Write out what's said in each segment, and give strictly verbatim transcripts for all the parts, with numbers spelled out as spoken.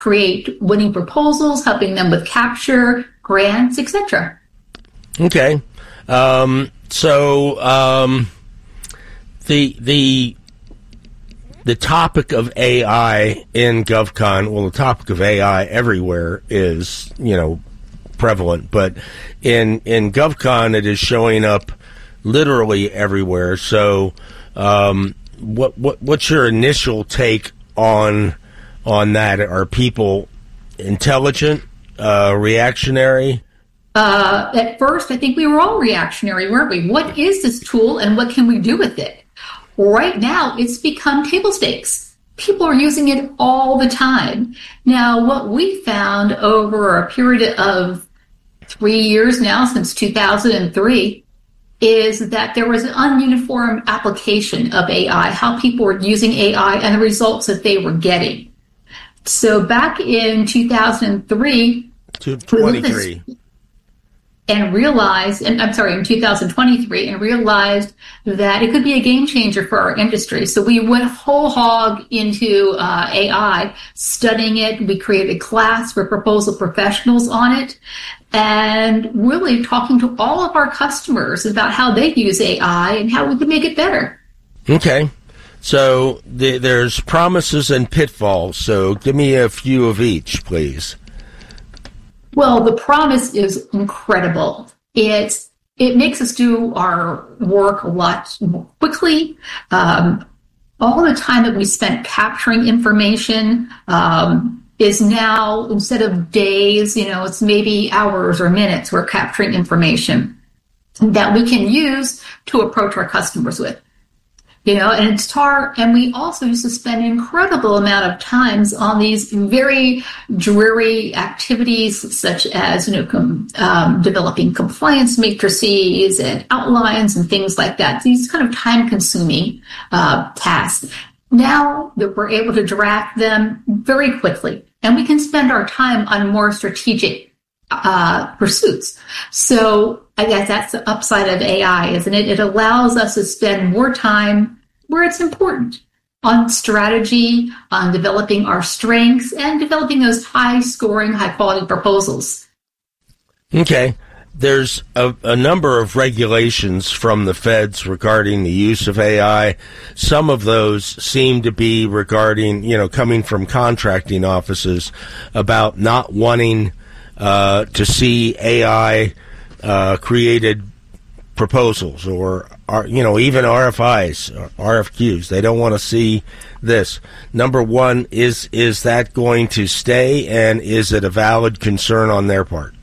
create winning proposals, helping them with capture, grants, et cetera. Okay. Um, so um, the the the topic of A I in GovCon, well, the topic of A I everywhere is, you know, prevalent, but in in GovCon it is showing up literally everywhere. So, um, what what what's your initial take on on that? Are people intelligent, uh, reactionary? Uh, at first, I think we were all reactionary, weren't we? What is this tool and what can we do with it? Right now, it's become table stakes. People are using it all the time. Now, what we found over a period of three years now, since two thousand three, is that there was an ununiform application of A I, how people were using A I and the results that they were getting. So back in two thousand three, twenty-three. And realized, and I'm sorry, in two thousand twenty-three, and realized that it could be a game changer for our industry. So we went whole hog into uh, A I, studying it. We created a class for proposal professionals on it, and really talking to all of our customers about how they use A I and how we can make it better. Okay. So the, there's promises and pitfalls. So give me a few of each, please. Well, the promise is incredible. It's it makes us do our work a lot more quickly. Um, all the time that we spent capturing information um, is now, instead of days, you know, it's maybe hours or minutes we're capturing information that we can use to approach our customers with. You know, and it's tar, and we also used to spend an incredible amount of times on these very dreary activities, such as, you know, com, um, developing compliance matrices and outlines and things like that. These kind of time-consuming uh, tasks. Now that we're able to draft them very quickly, and we can spend our time on more strategic uh, pursuits. So I guess that's the upside of A I, isn't it? It allows us to spend more time where it's important, on strategy, on developing our strengths, and developing those high-scoring, high-quality proposals. Okay. There's a, a number of regulations from the feds regarding the use of A I. Some of those seem to be regarding, you know, coming from contracting offices about not wanting uh, to see A I uh, created proposals or, you know, even R F Is, R F Qs. They don't want to see this. Number one, is is that going to stay, and is it a valid concern on their part?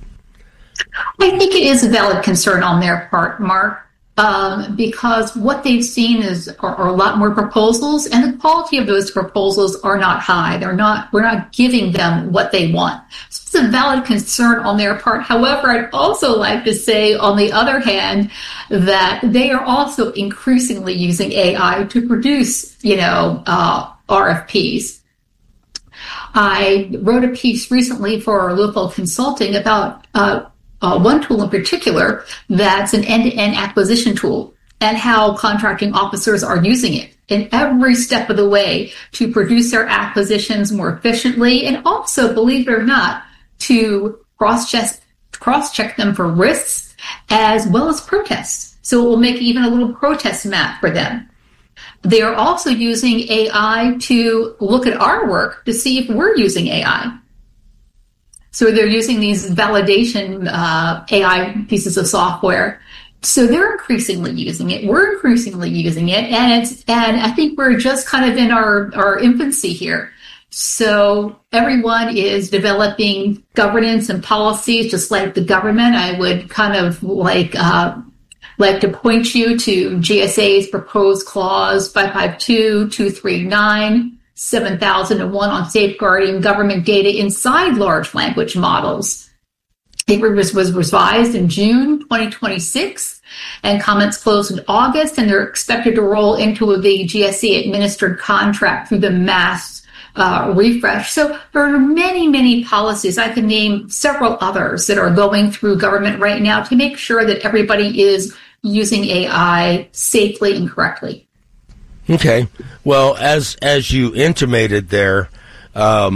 I think it is a valid concern on their part, Mark, um, because what they've seen is are, are a lot more proposals, and the quality of those proposals are not high. They're not. We're not giving them what they want. So it's a valid concern on their part. However, I'd also like to say, on the other hand, that they are also increasingly using A I to produce, you know, uh, R F Ps. I wrote a piece recently for Local Consulting about uh, Uh, one tool in particular that's an end-to-end acquisition tool, and how contracting officers are using it in every step of the way to produce their acquisitions more efficiently, and also, believe it or not, to cross-check, cross-check them for risks as well as protests. So it will make even a little protest map for them. They are also using A I to look at our work to see if we're using A I. So they're using these validation uh, A I pieces of software. So they're increasingly using it. We're increasingly using it, and it's and I think we're just kind of in our, our infancy here. So everyone is developing governance and policies, just like the government. I would kind of like uh, like to point you to G S A's proposed clause five five two two three nine. seven thousand one on safeguarding government data inside large language models. It was, was revised in June twenty twenty-six, and comments closed in August, and they're expected to roll into the G S A-administered contract through the mass uh, refresh. So there are many, many policies. I can name several others that are going through government right now to make sure that everybody is using A I safely and correctly. Okay. Well, as as you intimated there, um,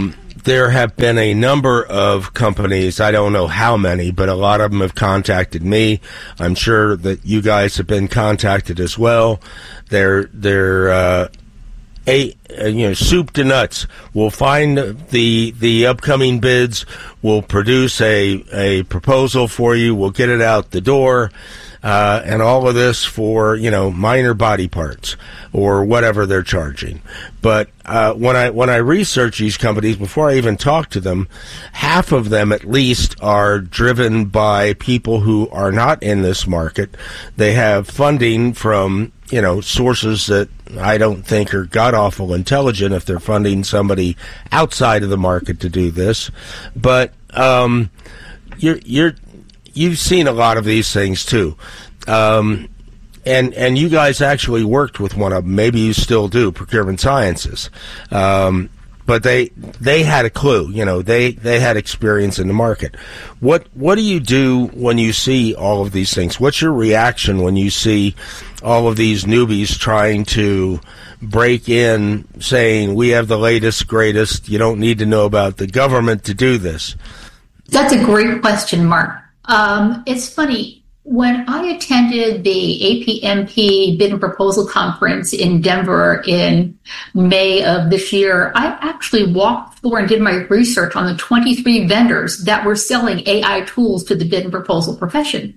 there have been a number of companies, I don't know how many, but a lot of them have contacted me. I'm sure that you guys have been contacted as well. They're, they're, uh, a, you know, soup to nuts. We'll find the, the upcoming bids. We'll produce a, a proposal for you. We'll get it out the door. Uh, and all of this for, you know, minor body parts or whatever they're charging. But uh, when I when I research these companies, before I even talk to them, half of them at least are driven by people who are not in this market. They have funding from, you know, sources that I don't think are god-awful intelligent if they're funding somebody outside of the market to do this. But um, you're you're You've seen a lot of these things too, um, and and you guys actually worked with one of them. Maybe you still do, Procurement Sciences, um, but they they had a clue. You know, they they had experience in the market. What what do you do when you see all of these things? What's your reaction when you see all of these newbies trying to break in, saying we have the latest, greatest? You don't need to know about the government to do this. That's a great question, Mark. Um, it's funny, when I attended the A P M P Bid and Proposal Conference in Denver in May of this year, I actually walked the floor and did my research on the twenty-three vendors that were selling A I tools to the bid and proposal profession.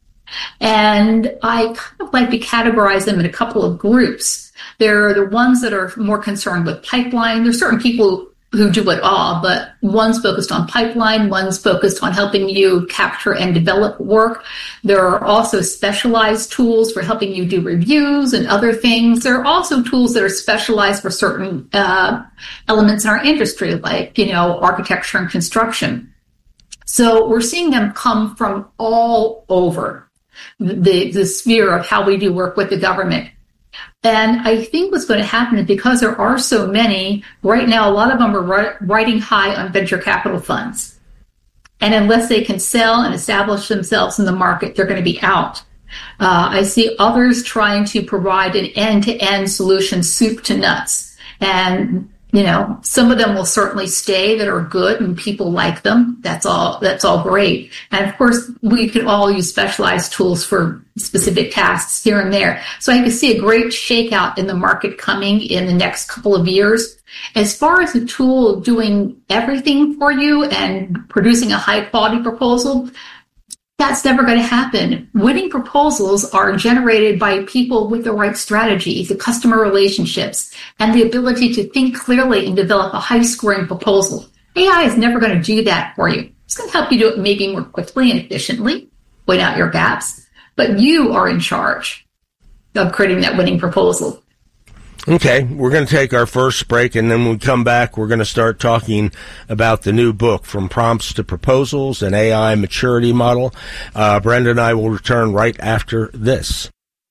And I kind of like to categorize them in a couple of groups. There are the ones that are more concerned with pipeline. There's certain people who do it all, but one's focused on pipeline, one's focused on helping you capture and develop work. There are also specialized tools for helping you do reviews and other things. There are also tools that are specialized for certain uh, elements in our industry, like, you know, architecture and construction. So we're seeing them come from all over the, the sphere of how we do work with the government. And I think what's going to happen is because there are so many, right now, a lot of them are riding high on venture capital funds. And unless they can sell and establish themselves in the market, they're going to be out. Uh, I see others trying to provide an end-to-end solution, soup to nuts. And, you know, some of them will certainly stay that are good and people like them. That's all, that's all great. And of course, we can all use specialized tools for specific tasks here and there. So I can see a great shakeout in the market coming in the next couple of years. As far as a tool doing everything for you and producing a high quality proposal, that's never going to happen. Winning proposals are generated by people with the right strategy, the customer relationships, and the ability to think clearly and develop a high-scoring proposal. A I is never going to do that for you. It's going to help you do it maybe more quickly and efficiently, point out your gaps, but you are in charge of creating that winning proposal. Okay, we're going to take our first break, and then when we come back, we're going to start talking about the new book, From Prompts to Proposals, an A I Maturity Model. Uh, Brenda and I will return right after this.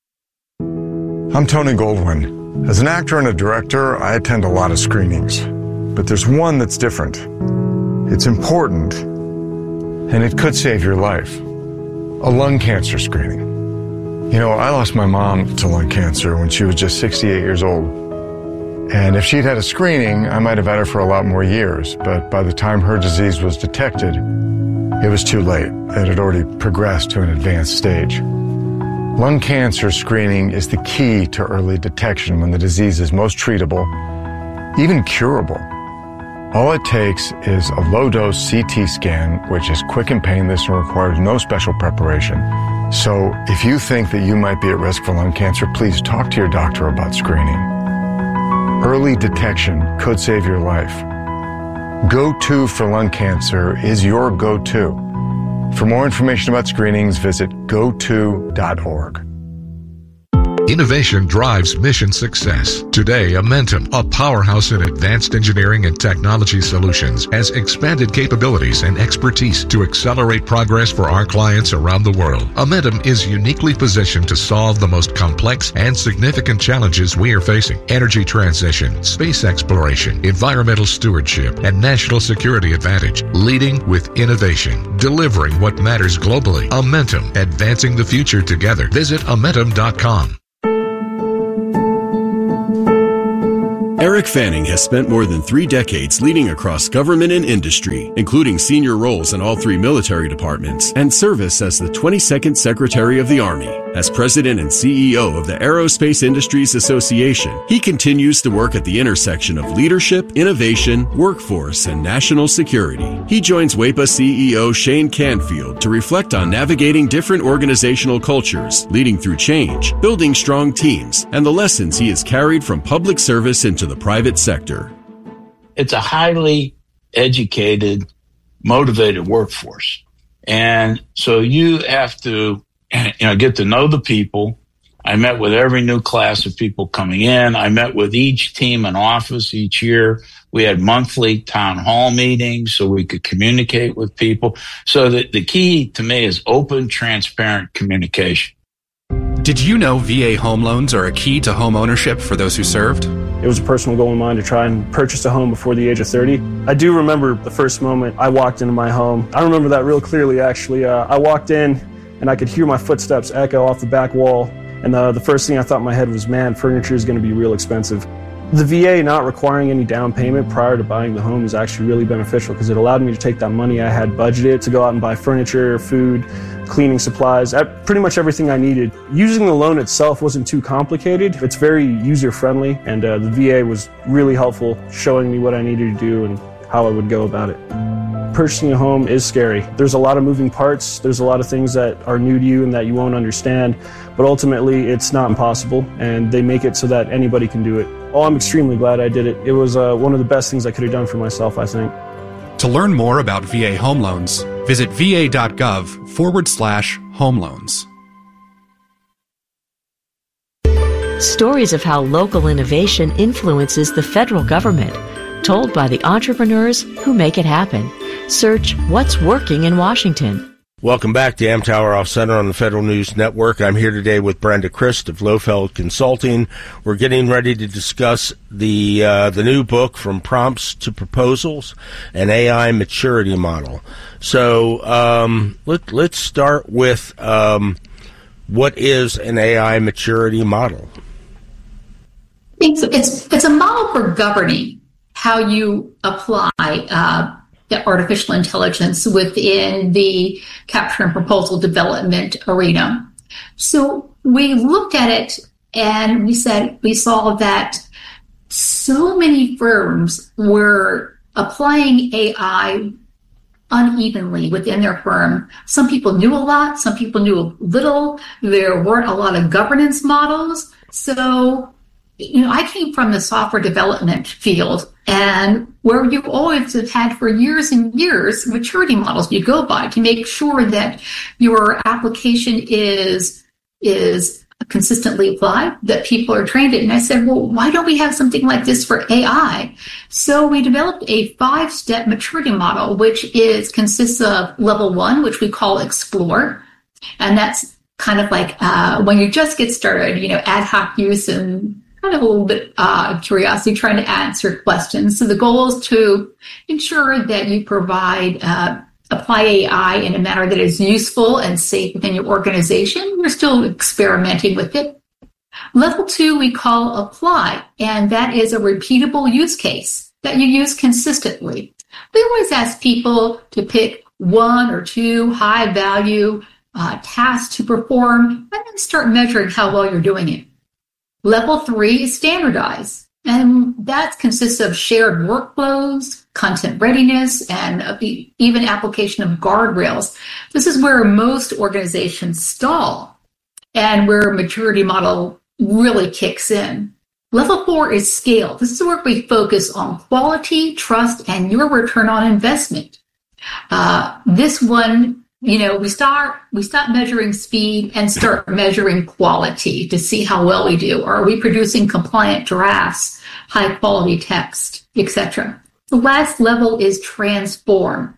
I'm Tony Goldwyn. As an actor and a director, I attend a lot of screenings. But there's one that's different. It's important, and it could save your life. A lung cancer screening. You know, I lost my mom to lung cancer when she was just sixty-eight years old. And if she'd had a screening, I might have had her for a lot more years. But by the time her disease was detected, it was too late. It had already progressed to an advanced stage. Lung cancer screening is the key to early detection when the disease is most treatable, even curable. All it takes is a low-dose C T scan, which is quick and painless and requires no special preparation. So if you think that you might be at risk for lung cancer, please talk to your doctor about screening. Early detection could save your life. Go to for lung cancer is your go-to. For more information about screenings, visit go to dot org. Innovation drives mission success. Today, Amentum, a powerhouse in advanced engineering and technology solutions, has expanded capabilities and expertise to accelerate progress for our clients around the world. Amentum is uniquely positioned to solve the most complex and significant challenges we are facing: energy transition, space exploration, environmental stewardship, and national security advantage. Leading with innovation, delivering what matters globally. Amentum, advancing the future together. Visit Amentum dot com. Eric Fanning has spent more than three decades leading across government and industry, including senior roles in all three military departments and service as the twenty-second Secretary of the Army. As president and C E O of the Aerospace Industries Association, he continues to work at the intersection of leadership, innovation, workforce, and national security. He joins W E P A C E O Shane Canfield to reflect on navigating different organizational cultures, leading through change, building strong teams, and the lessons he has carried from public service into the private sector. It's a highly educated, motivated workforce. And so you have to, you know, get to know the people. I met with every new class of people coming in. I met with each team in office each year. We had monthly town hall meetings so we could communicate with people. So that the key to me is open, transparent communication. Did you know V A home loans are a key to home ownership for those who served? It was a personal goal of mine to try and purchase a home before the age of thirty. I do remember the first moment I walked into my home. I remember that real clearly, actually. Uh, I walked in and I could hear my footsteps echo off the back wall. And the, the first thing I thought in my head was, man, furniture is going to be real expensive. The V A not requiring any down payment prior to buying the home is actually really beneficial because it allowed me to take that money I had budgeted to go out and buy furniture, food, cleaning supplies, pretty much everything I needed. Using the loan itself wasn't too complicated. It's very user-friendly, and uh, the V A was really helpful, showing me what I needed to do and how I would go about it. Purchasing a home is scary. There's a lot of moving parts. There's a lot of things that are new to you and that you won't understand, but ultimately it's not impossible, and they make it so that anybody can do it. Oh, I'm extremely glad I did it. It was uh, one of the best things I could have done for myself, I think. To learn more about V A home loans, visit va.gov forward slash home loans. Stories of how local innovation influences the federal government, told by the entrepreneurs who make it happen. Search What's Working in Washington. Welcome back to Amtower Off Center on the Federal News Network. I'm here today with Brenda Christ of Lofeld Consulting. We're getting ready to discuss the uh, the new book, From Prompts to Proposals, an A I maturity model. So um, let, let's start with um, what is an A I maturity model? It's, it's, it's a model for governing how you apply uh, the artificial intelligence within the capture and proposal development arena. So we looked at it and we said, we saw that so many firms were applying A I unevenly within their firm. Some people knew a lot, some people knew a little. There weren't a lot of governance models. So, you know, I came from the software development field, and where you always have had for years and years maturity models you go by to make sure that your application is is consistently applied, that people are trained in. And I said, well, why don't we have something like this for A I? So we developed a five-step maturity model, which is consists of level one, which we call explore, and that's kind of like uh, when you just get started, you know, ad hoc use and kind of a little bit uh, of curiosity, trying to answer questions. So the goal is to ensure that you provide, uh, apply A I in a manner that is useful and safe within your organization. We're still experimenting with it. Level two, we call apply, and that is a repeatable use case that you use consistently. We always ask people to pick one or two high value uh, tasks to perform and then start measuring how well you're doing it. Level three is standardize, and that consists of shared workflows, content readiness, and even application of guardrails. This is where most organizations stall and where maturity model really kicks in. Level four is scale. This is where we focus on quality, trust, and your return on investment. Uh, this one, you know, we start we stop measuring speed and start measuring quality to see how well we do. Are we producing compliant drafts, high quality text, et cetera? The last level is transform.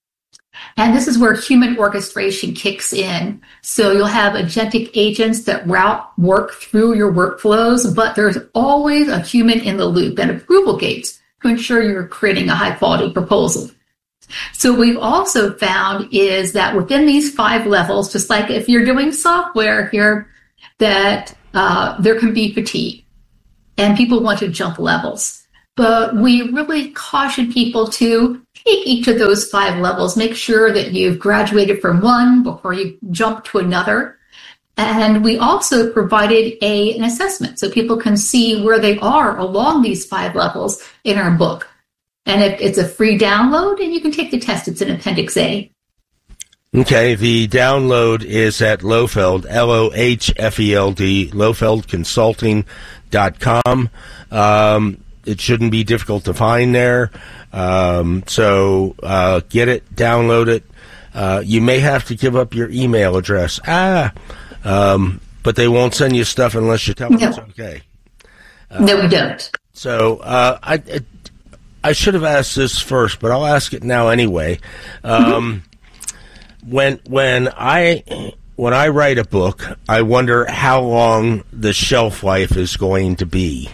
And this is where human orchestration kicks in. So you'll have agentic agents that route work through your workflows, but there's always a human in the loop and approval gates to ensure you're creating a high quality proposal. So what we've also found is that within these five levels, just like if you're doing software here, that uh, there can be fatigue. and people want to jump levels. But we really caution people to take each of those five levels, make sure that you've graduated from one before you jump to another. And we also provided a, an assessment so people can see where they are along these five levels in our book. And it, it's a free download, and you can take the test. It's in Appendix A. Okay, the download is at Lohfeld, L O H F E L D, lohfeld consulting dot com. Um, it shouldn't be difficult to find there. Um, so uh, get it, download it. Uh, you may have to give up your email address. Ah, um, but they won't send you stuff unless you tell them no. it's okay. Uh, no, we don't. So uh, I, I, I should have asked this first, but I'll ask it now anyway. Um, mm-hmm. When when I when I write a book, I wonder how long the shelf life is going to be.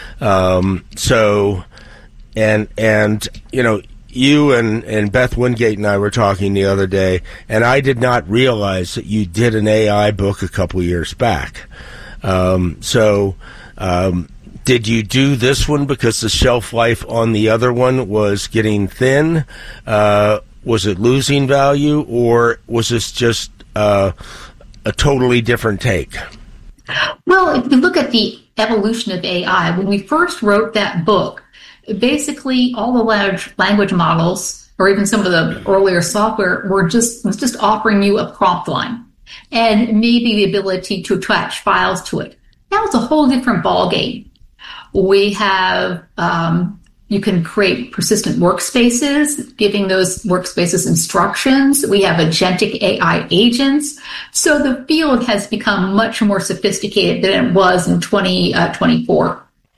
Um, so, and and you know, you and, and Beth Wingate and I were talking the other day, and I did not realize that you did an A I book a couple years back. Um, so, um, did you do this one because the shelf life on the other one was getting thin? Uh, Was it losing value, or was this just uh, a totally different take? Well, if you look at the evolution of A I, when we first wrote that book, basically all the large language models, or even some of the earlier software, were just was just offering you a prompt line and maybe the ability to attach files to it. Now it's a whole different ballgame. We have um, You can create persistent workspaces, giving those workspaces instructions. We have agentic A I agents. So the field has become much more sophisticated than it was in twenty twenty-four.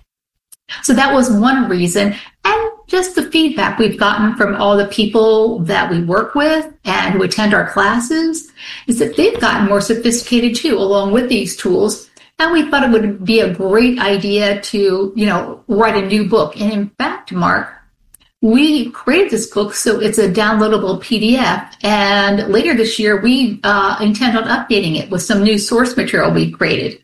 So that was one reason. And just the feedback we've gotten from all the people that we work with and who attend our classes is that they've gotten more sophisticated too, along with these tools. And we thought it would be a great idea to, you know, write a new book. And in fact, Mark, we created this book so it's a downloadable P D F. And later this year, we uh, intend on updating it with some new source material we created.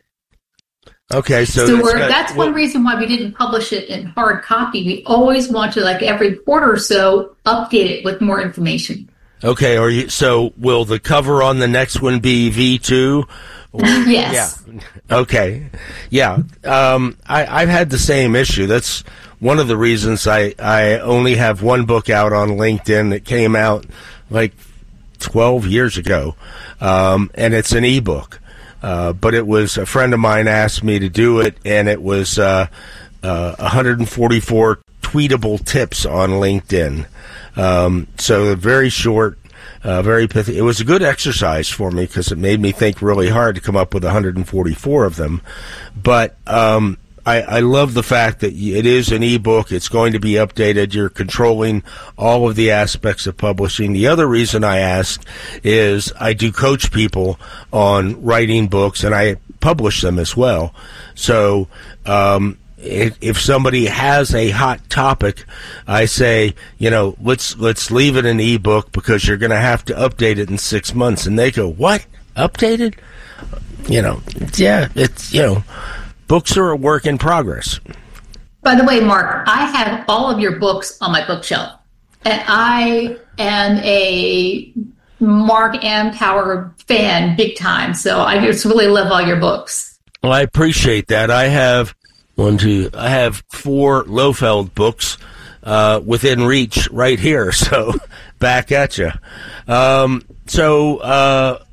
Okay, so, so that's, we're, got, that's well, one reason why we didn't publish it in hard copy. We always want to, like every quarter or so, update it with more information. Okay, or you, so will the cover on the next one be V two? Or, yes. Yeah. Okay. Yeah. Um, I, I've had the same issue. That's one of the reasons I, I only have one book out on LinkedIn that came out like twelve years ago, um, and it's an ebook. Uh, but it was a friend of mine asked me to do it, and it was uh, uh, one hundred forty-four tweetable tips on LinkedIn. Um, so very short, uh, very pithy. It was a good exercise for me because it made me think really hard to come up with one hundred forty-four of them. But um, I, I love the fact that it is an ebook. It's going to be updated. You're controlling all of the aspects of publishing. The other reason I ask is I do coach people on writing books, and I publish them as well. So um, if, if somebody has a hot topic, I say, you know, let's let's leave it an ebook because you're going to have to update it in six months. And they go, what? Updated? You know, yeah, it's, you know, books are a work in progress. By the way, Mark, I have all of your books on my bookshelf. And I am a Mark Amtower fan big time. So I just really love all your books. Well, I appreciate that. I have one, two, I have four Lohfeld books uh, within reach right here. So back at you. Um, so uh,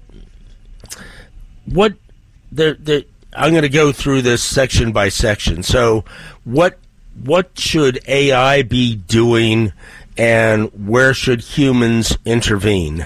what the the I'm going to go through this section by section. So what what should A I be doing, and where should humans intervene?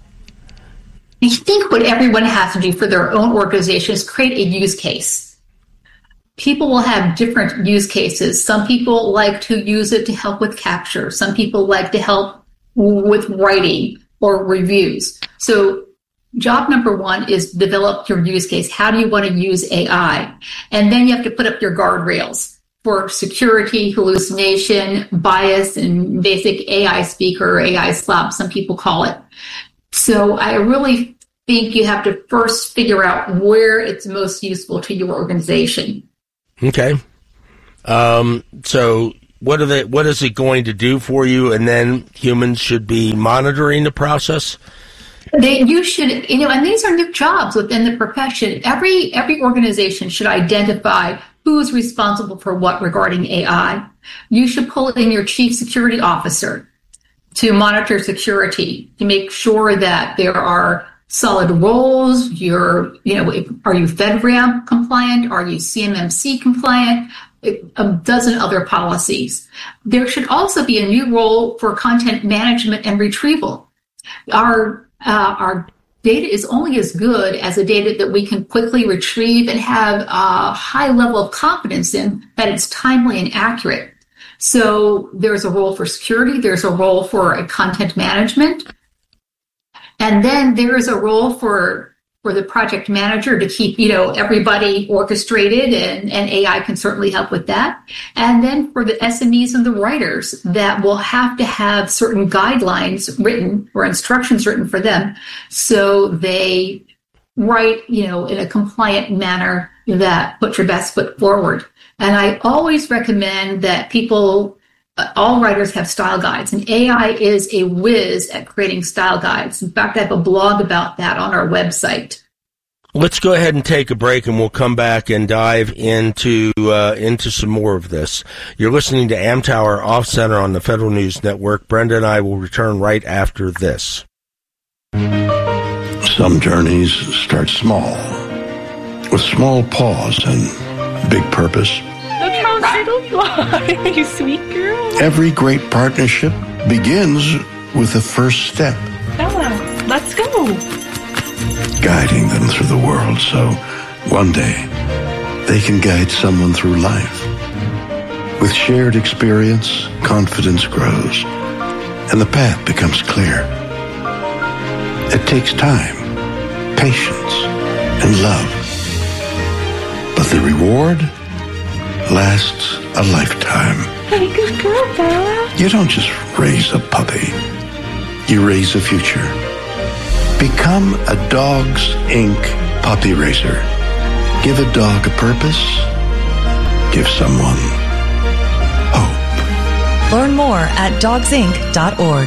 I think what everyone has to do for their own organization is create a use case. People will have different use cases. Some people like to use it to help with capture. Some people like to help with writing or reviews. So job number one is develop your use case. How do you want to use A I? And then you have to put up your guardrails for security, hallucination, bias, and basic A I speak or A I slop, some people call it. So I really think you have to first figure out where it's most useful to your organization. Okay. Um, so what are they, what is it going to do for you? And then humans should be monitoring the process? They, you should, you know, and these are new jobs within the profession. Every every organization should identify who is responsible for what regarding A I. You should pull in your chief security officer to monitor security, to make sure that there are solid roles. You're, you know, if, are you FedRAMP compliant? Are you C M M C compliant? A dozen other policies. There should also be a new role for content management and retrieval. Our uh, our data is only as good as the data that we can quickly retrieve and have a high level of confidence in that it's timely and accurate. So there's a role for security, there's a role for a content management, and then there is a role for for the project manager to keep, you know, everybody orchestrated, and, and A I can certainly help with that. And then for the S M Es and the writers that will have to have certain guidelines written or instructions written for them so they write, you know, in a compliant manner that put your best foot forward. And I always recommend that people, uh, all writers have style guides, and A I is a whiz at creating style guides. In fact, I have a blog about that on our website. Let's go ahead and take a break, and we'll come back and dive into uh, into some more of this. You're listening to Amtower Off Center on the Federal News Network. Brenda and I will return right after this. Some journeys start small, with small pause and big purpose. Look how little you are, you sweet girl. Every great partnership begins with the first step. Bella, let's go. Guiding them through the world so one day they can guide someone through life. With shared experience, confidence grows, and the path becomes clear. It takes time, patience, and love. But the reward lasts a lifetime. Hey, good girl, Bella. You don't just raise a puppy. You raise a future. Become a Dogs Incorporated puppy raiser. Give a dog a purpose. Give someone hope. Learn more at dogs inc dot org.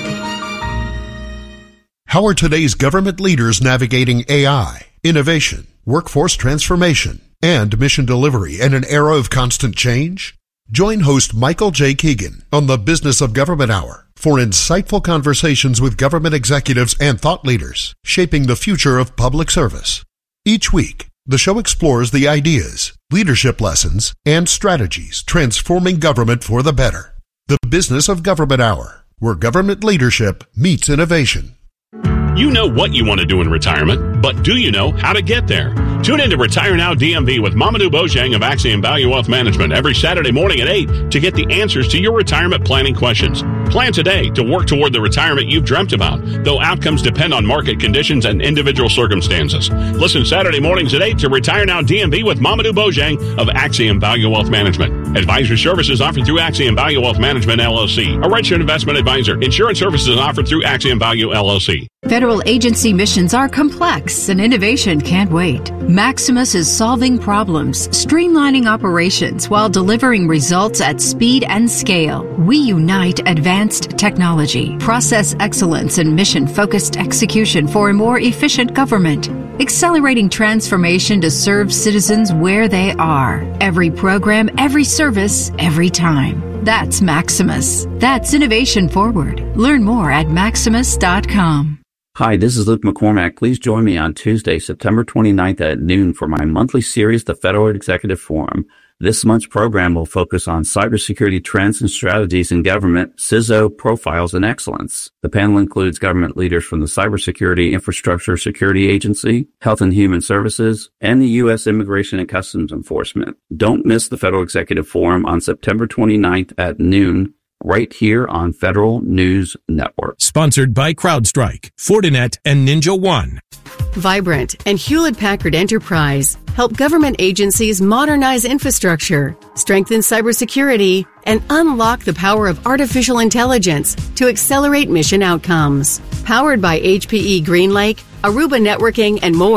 How are today's government leaders navigating A I, innovation, workforce transformation, and mission delivery in an era of constant change? Join host Michael J. Keegan on the Business of Government Hour for insightful conversations with government executives and thought leaders shaping the future of public service. Each week, the show explores the ideas, leadership lessons, and strategies transforming government for the better. The Business of Government Hour, where government leadership meets innovation. You know what you want to do in retirement, but do you know how to get there? Tune in to Retire Now D M V with Mamadou Bojang of Axiom Value Wealth Management every Saturday morning at eight to get the answers to your retirement planning questions. Plan today to work toward the retirement you've dreamt about, though outcomes depend on market conditions and individual circumstances. Listen Saturday mornings at eight to Retire Now D M V with Mamadou Bojang of Axiom Value Wealth Management. Advisory services offered through Axiom Value Wealth Management, L L C, a registered investment advisor. Insurance services offered through Axiom Value, L L C. Federal agency missions are complex and innovation can't wait. Maximus is solving problems, streamlining operations while delivering results at speed and scale. We unite advanced technology, process excellence, and mission-focused execution for a more efficient government, accelerating transformation to serve citizens where they are. Every program, every service, every time. That's Maximus. That's innovation forward. Learn more at maximus dot com. Hi, this is Luke McCormack. Please join me on Tuesday, September twenty-ninth at noon for my monthly series, The Federal Executive Forum. This month's program will focus on cybersecurity trends and strategies in government, C I S O, profiles, and excellence. The panel includes government leaders from the Cybersecurity Infrastructure Security Agency, Health and Human Services, and the U S Immigration and Customs Enforcement. Don't miss the Federal Executive Forum on September twenty-ninth at noon, right here on Federal News Network. Sponsored by CrowdStrike, Fortinet, and Ninja One. Vibrant and Hewlett-Packard Enterprise help government agencies modernize infrastructure, strengthen cybersecurity, and unlock the power of artificial intelligence to accelerate mission outcomes. Powered by H P E GreenLake, Aruba Networking, and more,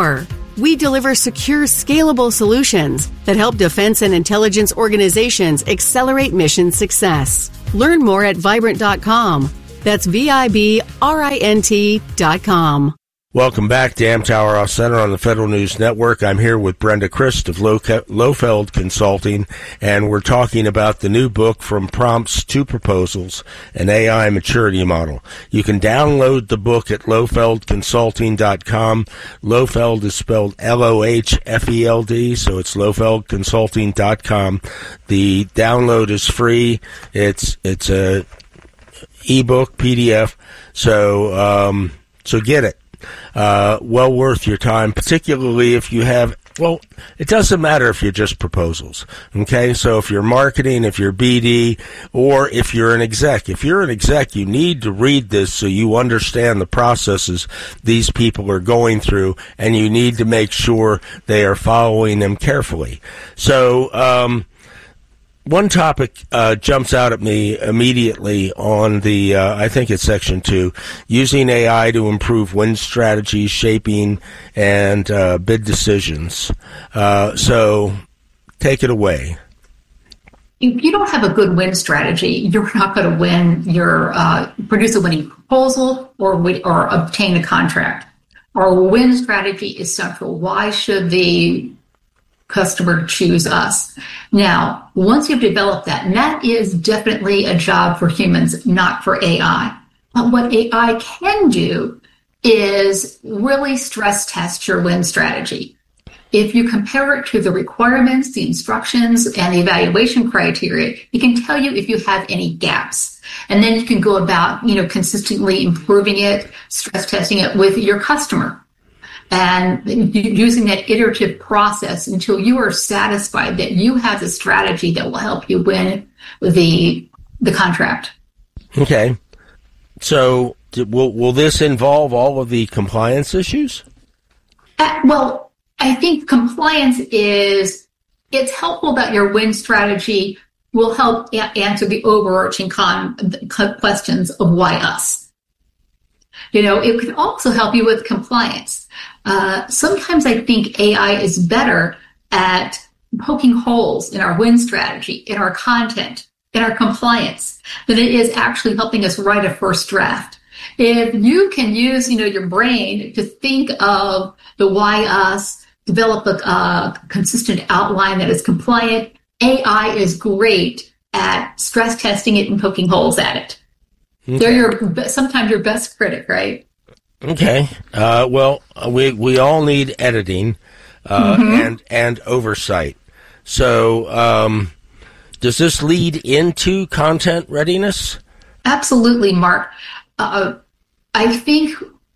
We deliver secure, scalable solutions that help defense and intelligence organizations accelerate mission success. Learn more at vibrant dot com. That's V I B R I N T dot com. Welcome back to Amtower Off Center on the Federal News Network. I'm here with Brenda Christ of Lofeld Consulting, and we're talking about the new book, From Prompts to Proposals, an A I Maturity Model. You can download the book at lofeld consulting dot com. Lofeld is spelled L O H F E L D, so it's lofeld consulting dot com. The download is free. It's it's a ebook, P D F, so um, so get it. Uh, well worth your time, particularly if you have, well, it doesn't matter if you're just proposals, okay? So if you're marketing, if you're B D, or if you're an exec. If you're an exec, you need to read this so you understand the processes these people are going through, and you need to make sure they are following them carefully. So, um, one topic uh, jumps out at me immediately on the, uh, I think it's section two, using A I to improve win strategy, shaping, and uh, bid decisions. Uh, so take it away. If you don't have a good win strategy, you're not going to win your, uh, produce a winning proposal or, or obtain a contract. Our win strategy is central. Why should the customer choose us? Now, once you've developed that, and that is definitely a job for humans, not for A I. But what A I can do is really stress test your win strategy. If you compare it to the requirements, the instructions, and the evaluation criteria, it can tell you if you have any gaps. And then you can go about, you know, consistently improving it, stress testing it with your customer, and using that iterative process until you are satisfied that you have the strategy that will help you win the the contract. Okay. So will will this involve all of the compliance issues? Uh, well, I think compliance is, it's helpful that your win strategy will help a- answer the overarching con, con questions of why us. You know, it can also help you with compliance. Uh, sometimes I think A I is better at poking holes in our win strategy, in our content, in our compliance, than it is actually helping us write a first draft. If you can use, you know, your brain to think of the why us, develop a uh, consistent outline that is compliant, A I is great at stress testing it and poking holes at it. Okay. They're your sometimes your best critic, right? Okay. Uh, well, we we all need editing uh, mm-hmm. and and oversight. So, um, does this lead into content readiness? Absolutely, Mark. Uh, I think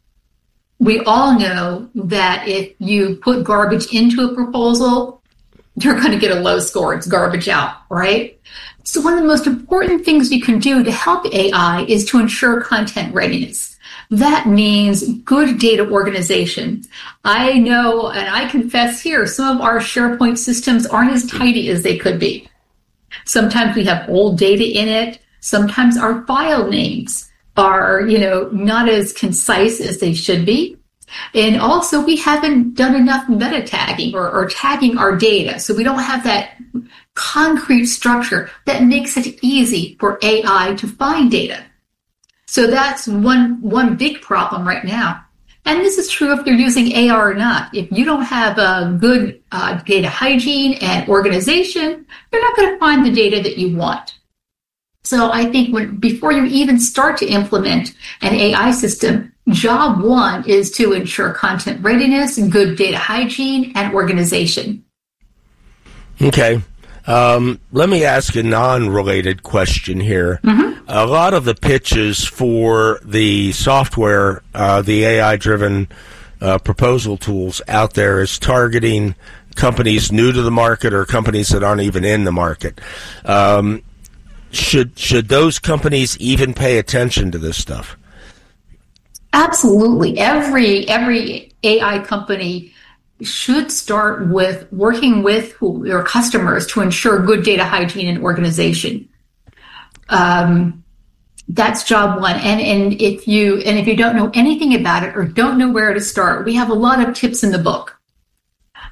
we all know that if you put garbage into a proposal, you're going to get a low score. It's garbage out, right? So one of the most important things you can do to help A I is to ensure content readiness. That means good data organization. I know, and I confess here, some of our SharePoint systems aren't as tidy as they could be. Sometimes we have old data in it. Sometimes our file names are, you know, not as concise as they should be. And also we haven't done enough meta tagging or, or tagging our data. So we don't have that concrete structure that makes it easy for A I to find data. So that's one one big problem right now. And this is true if you're using A I or not. If you don't have a good uh, data hygiene and organization, you're not going to find the data that you want. So I think when before you even start to implement an A I system, job one is to ensure content readiness and good data hygiene and organization. Okay. Um, let me ask a non-related question here. Mm-hmm. A lot of the pitches for the software, uh, the A I-driven uh, proposal tools out there is targeting companies new to the market or companies that aren't even in the market. Um, should should those companies even pay attention to this stuff? Absolutely. Every every A I company should start with working with who, their customers to ensure good data hygiene and organization. Um, that's job one. And, and if you, and if you don't know anything about it or don't know where to start, we have a lot of tips in the book.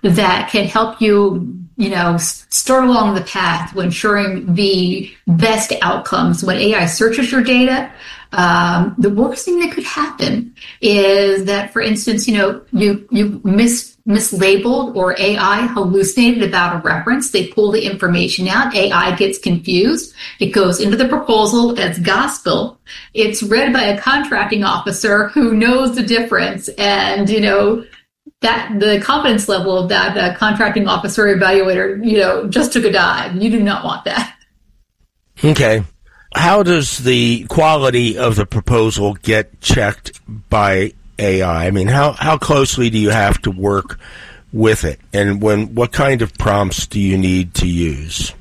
that can help you, you know, start along the path to ensuring the best outcomes. When A I searches your data, um, the worst thing that could happen is that, for instance, you know, you, you mis, mislabeled or A I hallucinated about a reference. They pull the information out. A I gets confused. It goes into the proposal as gospel. It's read by a contracting officer who knows the difference. And, you know, that the confidence level of that uh, contracting officer evaluator, you know, just took a dive. You do not want that. Okay. How does the quality of the proposal get checked by A I? I mean, how, how closely do you have to work with it? And when, what kind of prompts do you need to use?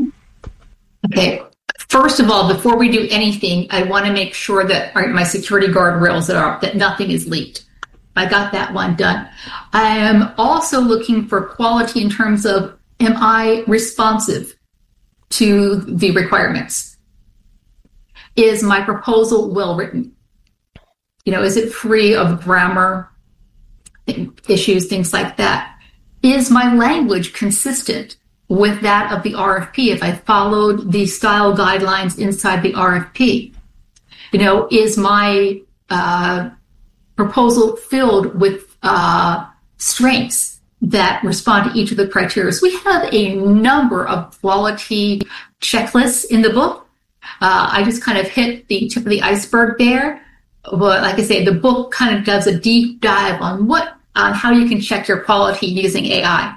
Okay. First of all, before we do anything, I want to make sure that our, my security guardrails are up, that nothing is leaked. I got that one done. I am also looking for quality in terms of, am I responsive to the requirements? Is my proposal well written? You know, is it free of grammar issues, things like that? Is my language consistent with that of the R F P if I followed the style guidelines inside the R F P? You know, is my uh, proposal filled with uh, strengths that respond to each of the criteria? So we have a number of quality checklists in the book. Uh, I just kind of hit the tip of the iceberg there. But like I say, the book kind of does a deep dive on what, on how you can check your quality using A I.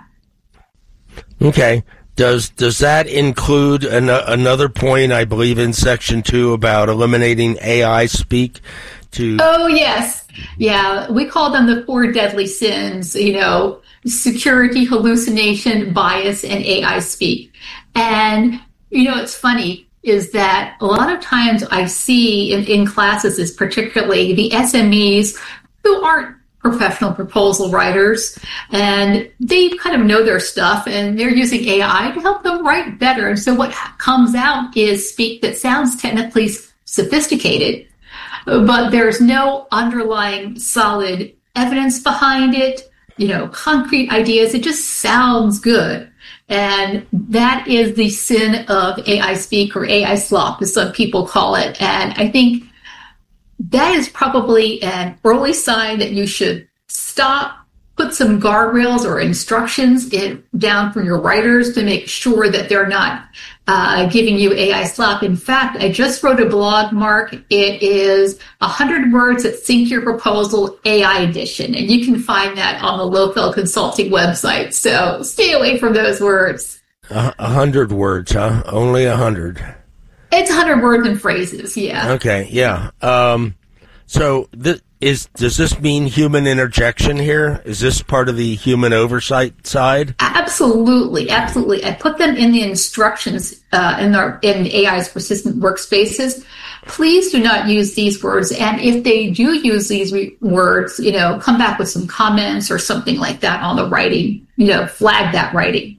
Okay. Does does that include an, another point, I believe, in section two about eliminating A I speak? To oh yes, yeah. We call them the four deadly sins. You know, security, hallucination, bias, and A I speak. And you know, it's funny is that a lot of times I see in, in classes, is particularly the S M Es who aren't professional proposal writers, and they kind of know their stuff, and they're using A I to help them write better. And so what comes out is speak that sounds technically sophisticated, but there's no underlying solid evidence behind it, you know, concrete ideas. It just sounds good. And that is the sin of A I speak, or A I slop, as some people call it. And I think that is probably an early sign that you should stop, put some guardrails or instructions in, down for your writers to make sure that they're not uh, giving you A I slop. In fact, I just wrote a blog, Mark. It is one hundred words that sync your proposal, A I edition. And you can find that on the Lofeld Consulting website. So stay away from those words. A uh, hundred words, huh? Only a hundred. It's one hundred words and phrases, yeah. Okay, yeah. Um, so th- is does this mean human interjection here? Is this part of the human oversight side? Absolutely, absolutely. I put them in the instructions uh, in, our, in A I's persistent workspaces. Please do not use these words. And if they do use these re- words, you know, come back with some comments or something like that on the writing. You know, flag that writing.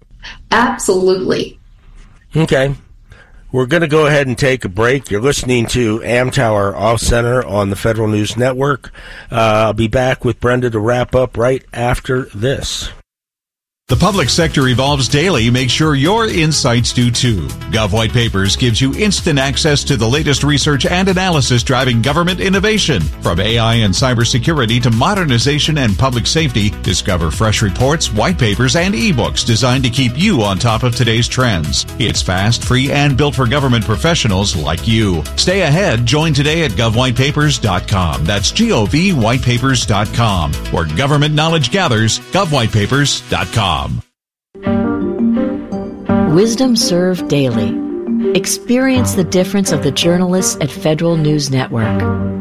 Absolutely. Okay. We're going to go ahead and take a break. You're listening to Amtower Off Center on the Federal News Network. Uh, I'll be back with Brenda to wrap up right after this. The public sector evolves daily. Make sure your insights do too. Gov White Papers gives you instant access to the latest research and analysis driving government innovation. From A I and cybersecurity to modernization and public safety, discover fresh reports, white papers, and ebooks designed to keep you on top of today's trends. It's fast, free, and built for government professionals like you. Stay ahead. Join today at gov white papers dot com. That's G O V white papers dot com. Where government knowledge gathers, gov white papers dot com. Wisdom served daily. Experience the difference of the journalists at Federal News Network.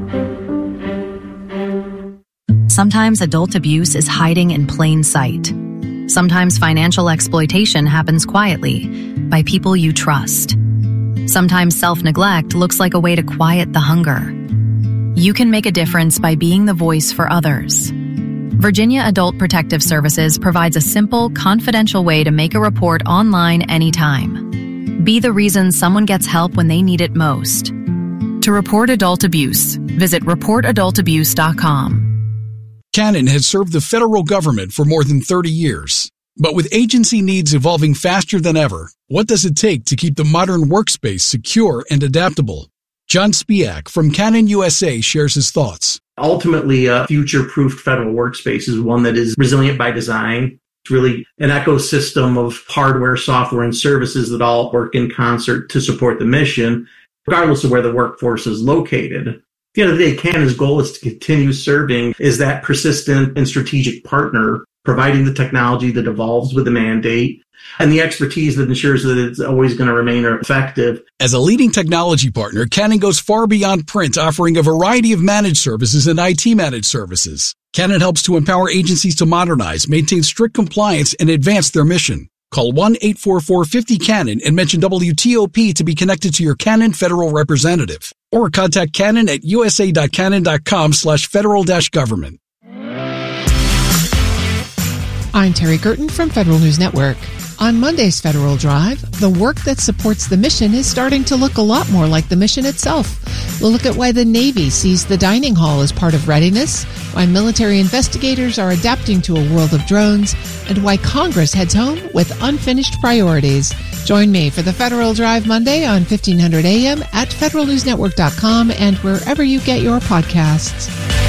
Sometimes adult abuse is hiding in plain sight. Sometimes financial exploitation happens quietly by people you trust. Sometimes self-neglect looks like a way to quiet the hunger. You can make a difference by being the voice for others. Virginia Adult Protective Services provides a simple, confidential way to make a report online anytime. Be the reason someone gets help when they need it most. To report adult abuse, visit report adult abuse dot com. Canon has served the federal government for more than thirty years. But with agency needs evolving faster than ever, what does it take to keep the modern workspace secure and adaptable? John Spiak from Canon U S A shares his thoughts. Ultimately, a future-proofed federal workspace is one that is resilient by design. It's really an ecosystem of hardware, software, and services that all work in concert to support the mission, regardless of where the workforce is located. At the end of the day, Canon's goal is to continue serving as that persistent and strategic partner, providing the technology that evolves with the mandate and the expertise that ensures that it's always going to remain effective. As a leading technology partner, Canon goes far beyond print, offering a variety of managed services and I T managed services. Canon helps to empower agencies to modernize, maintain strict compliance, and advance their mission. Call one eight four four five zero Canon and mention W T O P to be connected to your Canon federal representative. Or contact Canon at usa.canon.com slash federal dash government. I'm Terry Curtin from Federal News Network. On Monday's Federal Drive, the work that supports the mission is starting to look a lot more like the mission itself. We'll look at why the Navy sees the dining hall as part of readiness, why military investigators are adapting to a world of drones, and why Congress heads home with unfinished priorities. Join me for the Federal Drive Monday on fifteen hundred A M at federal news network dot com and wherever you get your podcasts.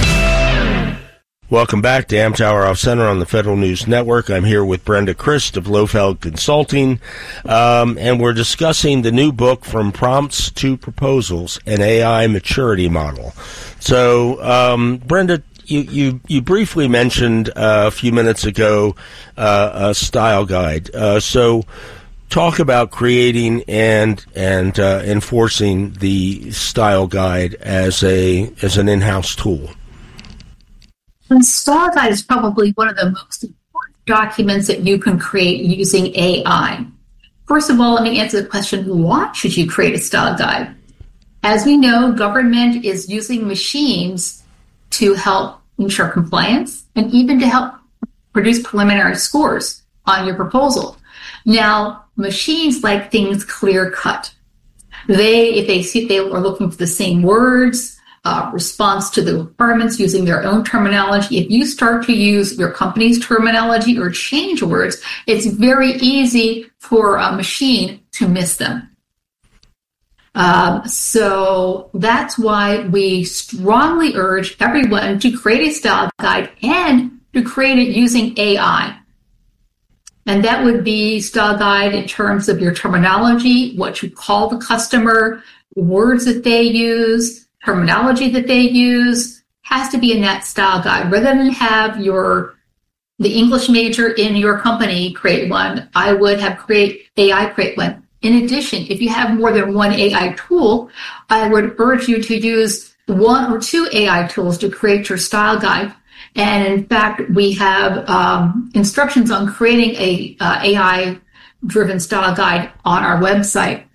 Welcome back to Amtower Off Center on the Federal News Network. I'm here with Brenda Christ of Lofeld Consulting, um, and we're discussing the new book, From Prompts to Proposals, an A I Maturity Model. So, um, Brenda, you, you, you briefly mentioned uh, a few minutes ago uh, a style guide. Uh, so talk about creating and and uh, enforcing the style guide as a as an in-house tool. The style guide is probably one of the most important documents that you can create using A I. First of all, let me answer the question, why should you create a style guide? As we know, government is using machines to help ensure compliance and even to help produce preliminary scores on your proposal. Now, machines like things clear cut. They, if they see they are looking for the same words, Uh, response to the requirements using their own terminology. If you start to use your company's terminology or change words, it's very easy for a machine to miss them. Um, so that's why we strongly urge everyone to create a style guide and to create it using A I. And that would be style guide in terms of your terminology, what you call the customer, words that they use, terminology that they use has to be in that style guide. Rather than have your the English major in your company create one, I would have create A I create one. In addition, if you have more than one A I tool, I would urge you to use one or two A I tools to create your style guide. And in fact, we have um, instructions on creating a uh, A I-driven style guide on our website.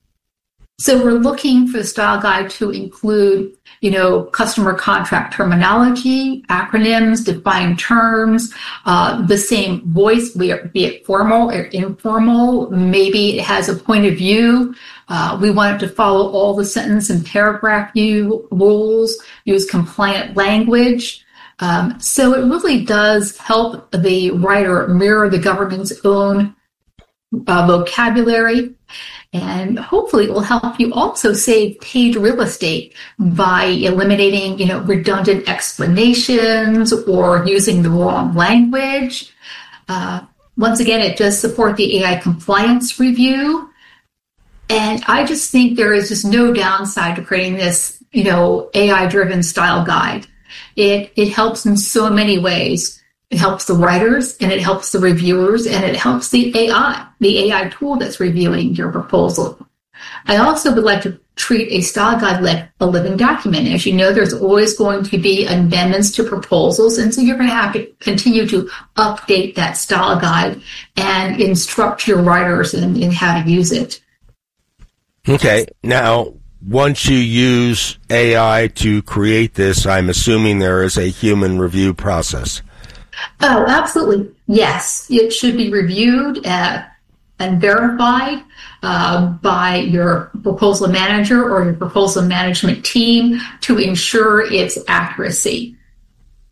So we're looking for the style guide to include, you know, customer contract terminology, acronyms, defined terms, uh, the same voice, be it formal or informal. Maybe it has a point of view. Uh, we want it to follow all the sentence and paragraph view rules, use compliant language. Um, so it really does help the writer mirror the government's own uh, vocabulary. And hopefully it will help you also save page real estate by eliminating, you know, redundant explanations or using the wrong language. Uh, once again, it does support the A I compliance review. And I just think there is just no downside to creating this, you know, A I-driven style guide. It it helps in so many ways. It helps the writers, and it helps the reviewers, and it helps the A I, the A I tool that's reviewing your proposal. I also would like to treat a style guide like a living document. As you know, there's always going to be amendments to proposals, and so you're going to have to continue to update that style guide and instruct your writers in, in how to use it. Okay. Now, once you use A I to create this, I'm assuming there is a human review process. Oh, absolutely. Yes. It should be reviewed uh, and verified uh, by your proposal manager or your proposal management team to ensure its accuracy.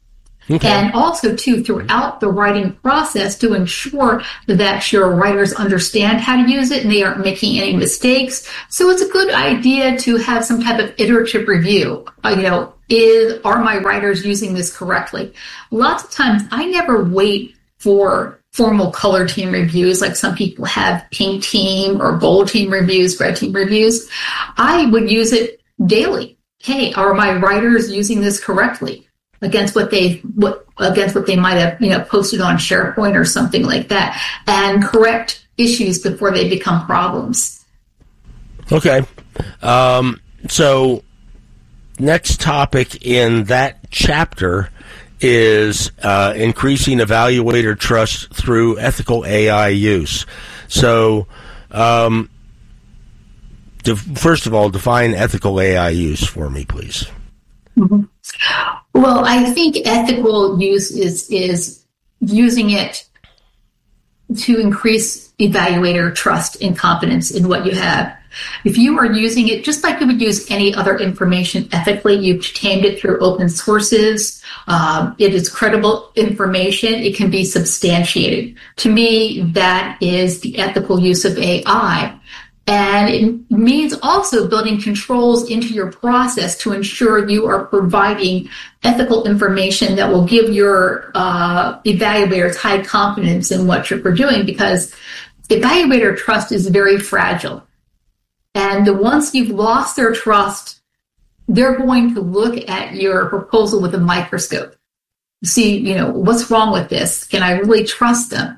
Okay. And also, too, throughout the writing process to ensure that your writers understand how to use it and they aren't making any mistakes. So it's a good idea to have some type of iterative review. Uh, you know, is are my writers using this correctly? Lots of times I never wait for formal color team reviews like some people have pink team or gold team reviews, red team reviews. I would use it daily. Hey, are my writers using this correctly? Against what they what against what they might have you know posted on SharePoint or something like that, and correct issues before they become problems. Okay, um, so next topic in that chapter is uh, increasing evaluator trust through ethical A I use. So, um, def- first of all, define ethical A I use for me, please. Mm-hmm. Well, I think ethical use is is using it to increase evaluator trust and confidence in what you have. If you are using it just like you would use any other information ethically, you've tamed it through open sources, um, it is credible information, it can be substantiated. To me, that is the ethical use of A I. And it means also building controls into your process to ensure you are providing ethical information that will give your uh, evaluators high confidence in what you're doing, because evaluator trust is very fragile. And once you've lost their trust, they're going to look at your proposal with a microscope. See, you know, what's wrong with this? Can I really trust them?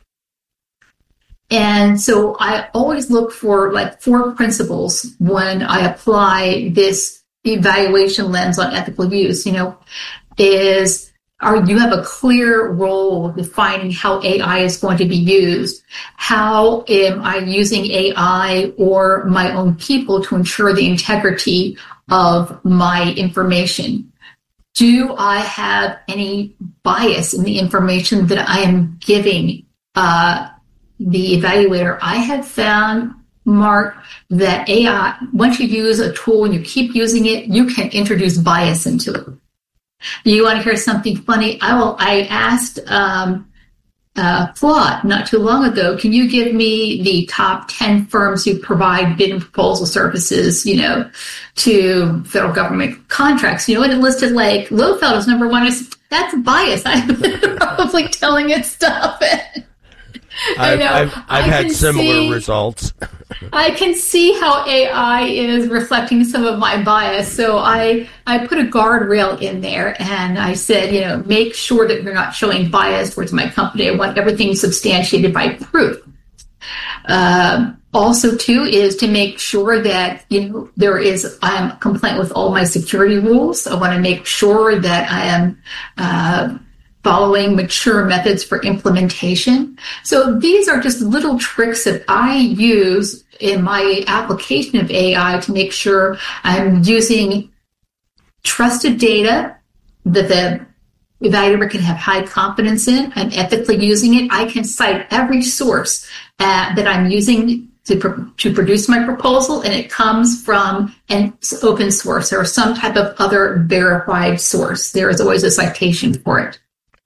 And so I always look for like four principles when I apply this evaluation lens on ethical use, you know, is are you have a clear role defining how A I is going to be used? How am I using A I or my own people to ensure the integrity of my information? Do I have any bias in the information that I am giving uh, the evaluator? I have found, Mark, that A I, once you use a tool and you keep using it, you can introduce bias into it. You want to hear something funny? I will. I asked um, uh, Claude not too long ago, can you give me the top ten firms who provide bid and proposal services, you know, to federal government contracts? You know, and it listed like Lowfeld as number one. I said, that's bias. I'm probably telling it stuff. I've, know, I've, I've had similar see, results. I can see how A I is reflecting some of my bias. So I, I put a guardrail in there and I said, you know, make sure that you're not showing bias towards my company. I want everything substantiated by proof. Uh, also, too, is to make sure that, you know, there is, I'm compliant with all my security rules. I want to make sure that I am, uh, following mature methods for implementation. So these are just little tricks that I use in my application of A I to make sure I'm using trusted data that the evaluator can have high confidence in. I'm ethically using it. I can cite every source uh, that I'm using to, pro- to produce my proposal, and it comes from an open source or some type of other verified source. There is always a citation for it.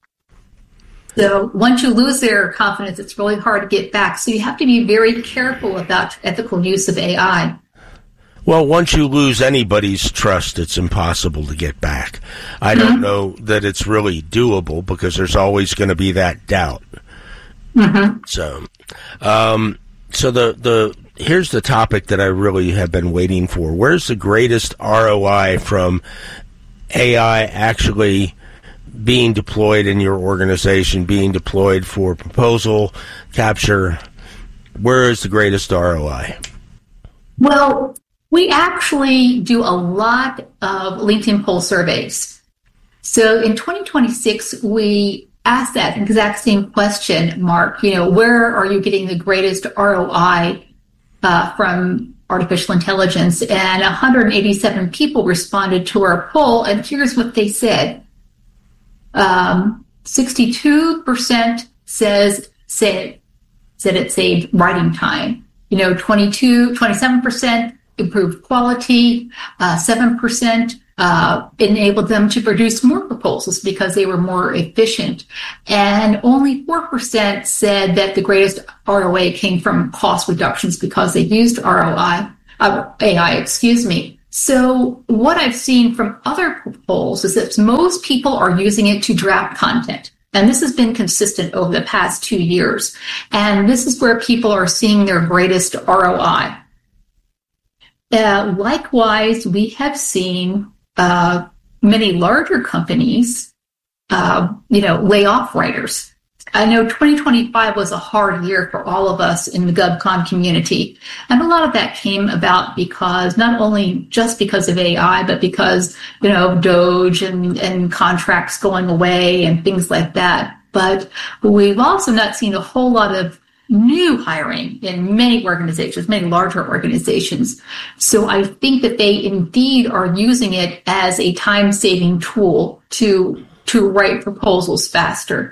So once you lose their confidence, it's really hard to get back. So you have to be very careful about ethical use of A I. Well, once you lose anybody's trust, it's impossible to get back. I mm-hmm. don't know that it's really doable because there's always going to be that doubt. Mm-hmm. So, um, so the the here's the topic that I really have been waiting for. Where's the greatest R O I from A I actually being deployed in your organization, being deployed for proposal capture? Where is the greatest R O I? Well, we actually do a lot of LinkedIn poll surveys. So in twenty twenty-six, we asked that exact same question, Mark, you know, where are you getting the greatest R O I uh, from artificial intelligence? And one hundred eighty-seven people responded to our poll, and here's what they said. Um, sixty-two percent says said said it saved writing time. You know, twenty-two, twenty-seven percent improved quality, uh, seven percent uh, enabled them to produce more proposals because they were more efficient. And only four percent said that the greatest R O I came from cost reductions because they used R O I, uh, A I, excuse me. So what I've seen from other polls is that most people are using it to draft content. And this has been consistent over the past two years. And this is where people are seeing their greatest R O I. Uh, likewise, we have seen uh, many larger companies, uh, you know, lay off writers. I know twenty twenty-five was a hard year for all of us in the GovCon community. And a lot of that came about because not only just because of A I, but because, you know, Doge and, and contracts going away and things like that. But we've also not seen a whole lot of new hiring in many organizations, many larger organizations. So I think that they indeed are using it as a time-saving tool to to write proposals faster.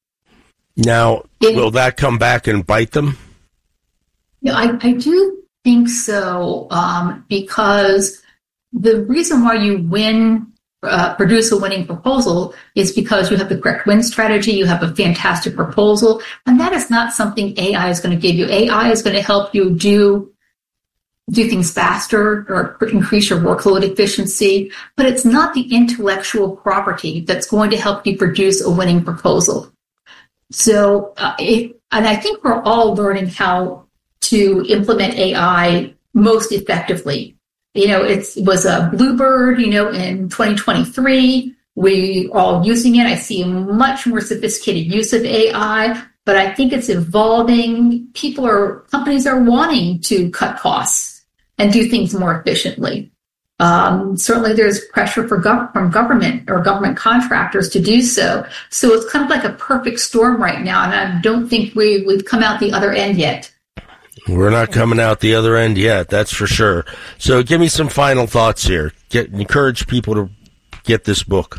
Now, it, will that come back and bite them? No, I, I do think so, um, because the reason why you win Uh, produce a winning proposal is because you have the correct win strategy, you have a fantastic proposal, and that is not something A I is going to give you. A I is going to help you do do things faster or increase your workload efficiency, but it's not the intellectual property that's going to help you produce a winning proposal. So, uh, it, and I think we're all learning how to implement A I most effectively. You know, it was a Bluebird, you know, in twenty twenty-three. We all using it. I see a much more sophisticated use of A I, but I think it's evolving. People are, companies are wanting to cut costs and do things more efficiently. Um, certainly there's pressure for gov- from government or government contractors to do so. So it's kind of like a perfect storm right now, and I don't think we, we've come out the other end yet. We're not coming out the other end yet, that's for sure. So give me some final thoughts here. Get encourage people to get this book.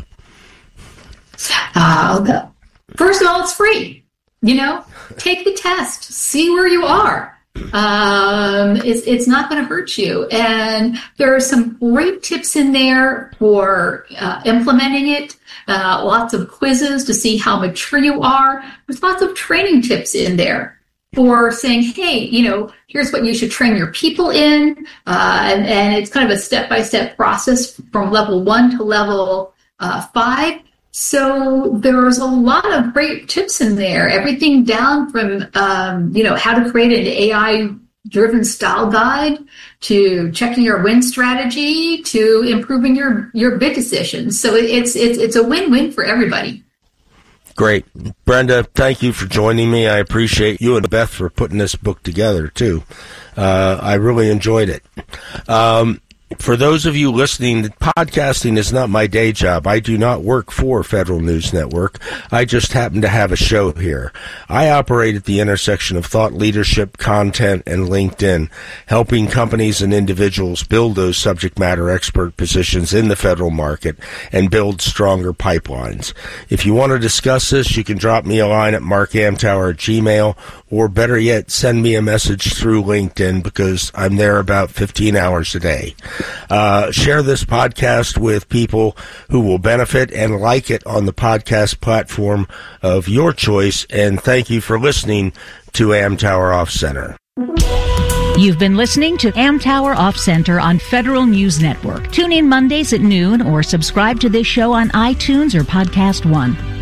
Uh, okay. First of all, it's free. You know, take the test, see where you are. Um, it's, it's not going to hurt you. And there are some great tips in there for uh, implementing it. Uh, lots of quizzes to see how mature you are. There's lots of training tips in there for saying, hey, you know, here's what you should train your people in. Uh, and, and it's kind of a step-by-step process from level one to level uh, five. So there's a lot of great tips in there. Everything down from, um, you know, how to create an A I-driven style guide to checking your win strategy to improving your, your bid decisions. So it's, it's, it's a win-win for everybody. Great. Brenda, thank you for joining me. I appreciate you and Beth for putting this book together, too. Uh, I really enjoyed it. Um, for those of you listening, podcasting is not my day job. I do not work for Federal News Network. I just happen to have a show here. I operate at the intersection of thought leadership, content, and LinkedIn, helping companies and individuals build those subject matter expert positions in the federal market and build stronger pipelines. If you want to discuss this, you can drop me a line at mark amtower at gmail, or better yet, send me a message through LinkedIn because I'm there about fifteen hours a day. Uh, share this podcast with people who will benefit and like it on the podcast platform of your choice. And thank you for listening to Amtower Off Center. You've been listening to Amtower Off Center on Federal News Network. Tune in Mondays at noon or subscribe to this show on iTunes or Podcast One.